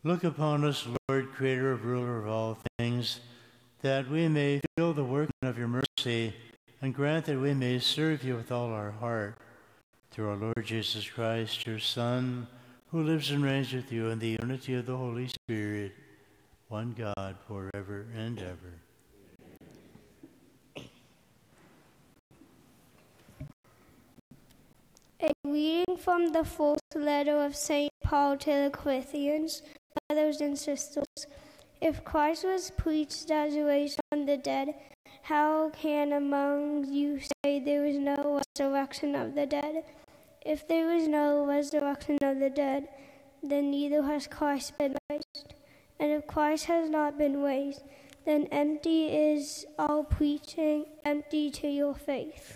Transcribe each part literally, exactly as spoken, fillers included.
Look upon us, Lord, creator of ruler of all things, that we may feel the working of your mercy, and grant that we may serve you with all our heart. Through our Lord Jesus Christ, your Son, who lives and reigns with you in the unity of the Holy Spirit, one God, forever and ever. A reading from the fourth letter of Saint Paul to the Corinthians. Brothers and sisters, if Christ was preached as raised from the dead, how can among you say there is no resurrection of the dead? If there is no resurrection of the dead, then neither has Christ been raised. And if Christ has not been raised, then empty is our preaching, empty to your faith.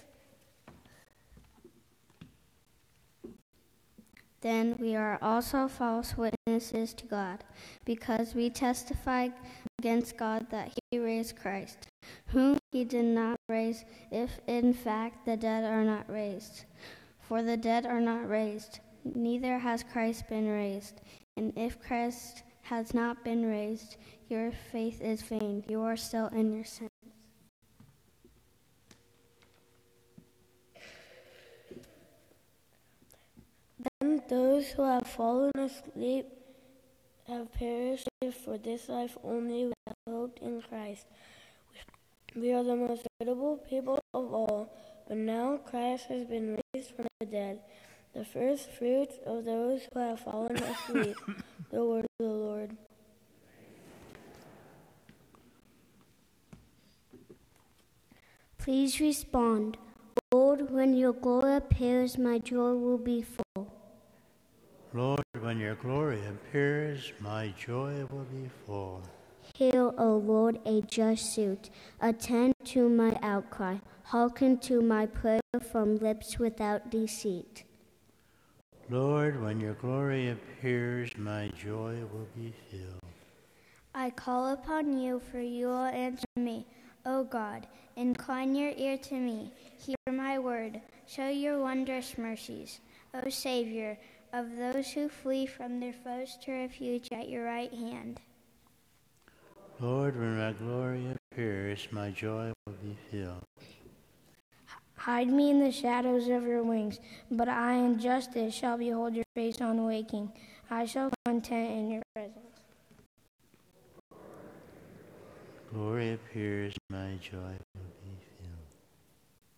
Then we are also false witnesses to God, because we testify against God that he raised Christ, whom he did not raise, if in fact the dead are not raised. For the dead are not raised, neither has Christ been raised. And if Christ has not been raised, your faith is vain. You are still in your sins. Then those who have fallen asleep have perished for this life only. We have hoped in Christ. We are the most notable people of all, but now Christ has been raised from the dead, the first fruits of those who have fallen asleep. The word of the Lord. Please respond. Lord, when your glory appears, my joy will be full. Lord, when your glory appears, my joy will be full. Hear, O Lord, a just suit. Attend to my outcry. Hearken to my prayer from lips without deceit. Lord, when your glory appears, my joy will be filled. I call upon you, for you will answer me. O God, incline your ear to me. Hear my word. Show your wondrous mercies. O Savior, of those who flee from their foes to refuge at your right hand. Lord, when my glory appears, my joy will be filled. Hide me in the shadows of your wings, but I in justice shall behold your face on waking. I shall find content in your presence. Glory appears, my joy will